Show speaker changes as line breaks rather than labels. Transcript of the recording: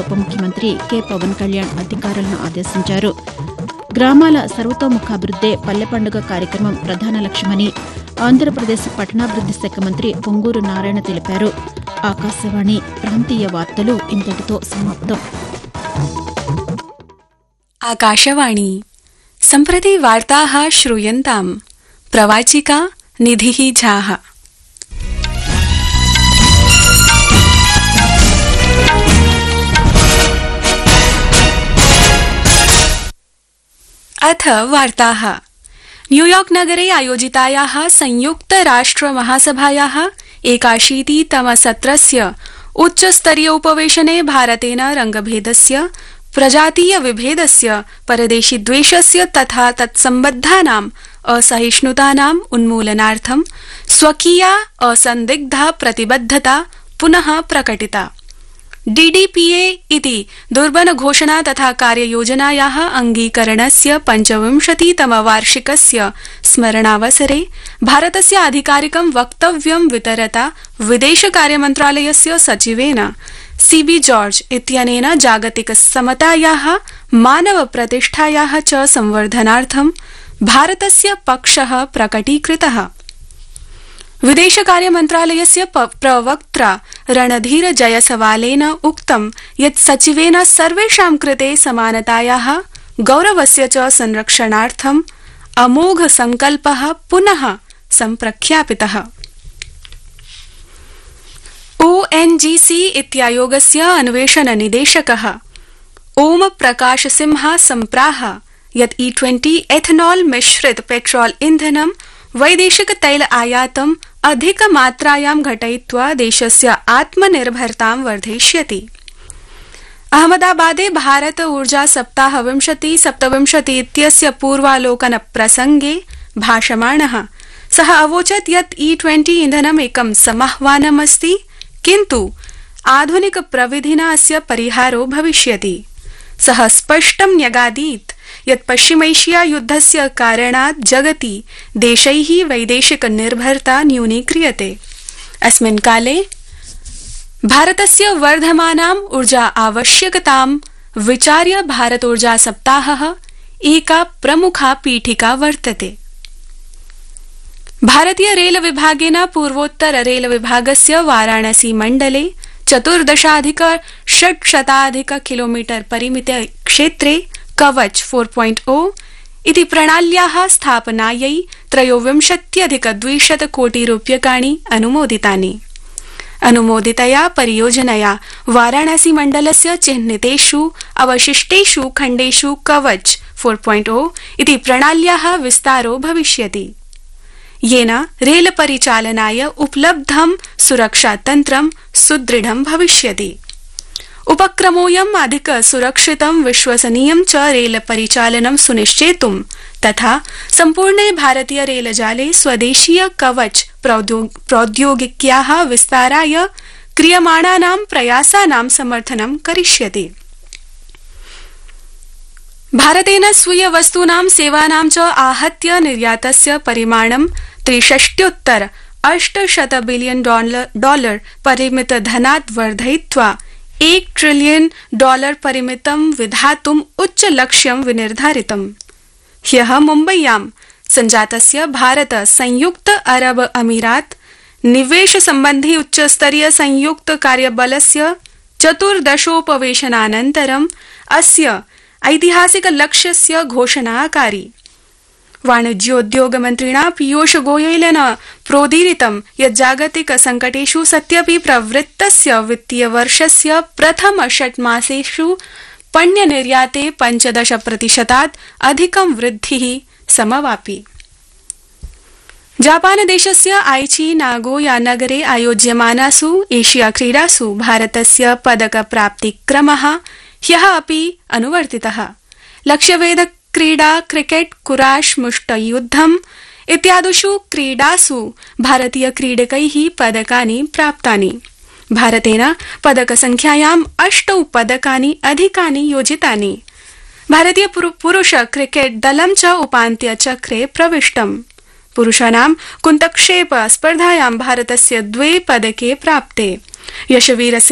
ఉప ముఖ్యమంత్రి కె పవన్ కళ్యాణ్ అధికారులను ఆదేశించారు. గ్రామాల సర్వతోముఖాభివృద్దే పల్లె పండుగ కార్యక్రమం ప్రధాన లక్ష్యమని ఆంధ్రప్రదేశ్ పట్టణాభివృద్ది శాఖ మంత్రి పొంగూరు నారాయణ తెలిపారు. ఆకాశవాణి ప్రాంతీయ వార్తలు ఇంతటితో సమాప్తం.
आकाशवाणी सम्प्रति वार्ताः श्रूयन्ताम्. प्रवाचिका निधिः झाः. अथ वार्ताः. न्यूयॉर्क नगरे आयोजितायाः संयुक्त राष्ट्र महासभायाः 81तमसत्रस्य उच्चस्तरीय उपवेशने भारतेन रंगभेदस्य, प्रजातीय विभेदस्य, परदेशी द्वेषस्य तथा तत्सम्बद्धानाम् असहिष्णुतानाम् उन्मूलनार्थं स्वकीया असन्दिग्धा प्रतिबद्धता पुनः प्रकटिता. DDPA इति दुर्बन घोषणा तथा कार्ययोजनायाः अङ्गीकरणस्य 25तमवार्षिकस्य स्मरणावसरे भारतस्य आधिकारिकं वक्तव्यं वितरता विदेशकार्यमन्त्रालयस्य सचिवेन CB जॉर्ज इत्यनेन जागतिक समतायाः, मानव प्रतिष्ठायाः च संवर्धनार्थं भारतस्य पक्षः प्रकटीकृतः. विदेशकार्यमन्त्रालयस्य प्रवक्त्रा रणधीर जयसवालेन उक्तं यत् सचिवेन सर्वेषां कृते समानतायाः, गौरवस्य च संरक्षणार्थं अमोघ संकल्पः पुनः सम्प्रख्यापितः. ONGC इत्यायोगस्य अन्वेषण निदेशकः ओम प्रकाश सिंह सम्प्राह यत् E20 एथनॉल मिश्रित पेट्रोल इंधनं वैदेशिक तैल आयातम् अधिकमात्रायां घटयित्वा देशस्य आत्मनिर्भरतां वर्धयिष्यति. अहमदाबादे भारत ऊर्जा सप्ताह 2027 इत्यस्य पूर्वालोकन प्रसंगे भाषमाणः सः अवोचत् यत् E20 इंधनम् एकं समाह्वानमस्ति, किन्तु आधुनिक प्रविधिना अस्य परिहारो भविष्यति. सः स्पष्टं न्यगादीत् यत् पश्चिमैशिया युद्धस्य कारणात् जगति देशैः वैदेशिक निर्भरता न्यूनीक्रियते. अस्मिन् काले भारतस्य वर्धमानाम् ऊर्जा आवश्यकतां विचार्य भारत ऊर्जा सप्ताहः एका प्रमुखा पीठिका वर्तते. भारतीय रेल विभागेन पूर्वोत्तर रेल विभागस्य वाराणसी मण्डले 14,600 किलोमीटर परिमिते क्षेत्रे कवच 4.0 इति प्रणाल्याः स्थापनायै 23,200 कोटि रूप्यकाणि अनुमोदितानि. अनुमोदितया परियोजनया वाराणसी मण्डलस्य चिह्नितेषु अवशिष्टेषु खण्डेषु कवच 4.0 इति प्रणाल्याः विस्तारो भविष्यति, येन रेल परिचालनाय उपलब्धं सुरक्षातन्त्रं सुदृढं भविष्यति. उपक्रमोऽयम् अधिक सुरक्षितं, विश्वसनीयं च रेल परिचालनं सुनिश्चेतुं तथा सम्पूर्णे भारतीय रेलजाले स्वदेशीय कवच प्रौद्योगिक्याः विस्ताराय क्रियमाणानां प्रयासानां समर्थनं करिष्यति. भारतेन स्वीय वस्तूनां सेवानां च आहत्य निर्यातस्य परिमाणं 63.8 बिलियन डॉलर परिमित धनात् वर्धयित्वा $1 ट्रिलियन परिमितं विधातुम् उच्च लक्ष्यं विनिर्धारितम्. ह्यः मुम्बय्यां सञ्जातस्य भारत संयुक्त अरब अमीरात निवेश सम्बन्धी उच्चस्तरीय संयुक्त कार्यबलस्य 14थोपवेशनानन्तरम् अस्य ऐतिहासिक लक्ष्यस्य घोषणा अकारि. वाणिज्योद्योगमन्त्रिणा पीयूष गोयलेन प्रोदीरितं यत् जागतिक संकटेषु सत्यपि प्रवृत्तस्य वित्तीयवर्षस्य प्रथम षट्मासेषु पण्यनिर्याते 15% अधिकं वृद्धिः समवापि. जापानदेशस्य आइची नागोया नगरे आयोज्यमानासु एशिया क्रीडासु भारतस्य पदकप्राप्तिक्रमः ह्यः अपि अनुवर्तितः. लक्ष्यवेध क्रीडा, क्रिकेट, कुराश, मुष्टियुद्धम् इत्यादिषु क्रीडासु भारतीय क्रीडकैः पदकानि प्राप्तानि. भारतेन पदकसंख्यायाम् 8 पदकानि अधिकानि योजितानि. भारतीय पुरुष क्रिकेट दलं च उपान्त्यचक्रे प्रविष्टम्. पुरुषाणां कुन्तक्षेप स्पर्धायां भारतस्य 2 पदके प्राप्ते. यशवीर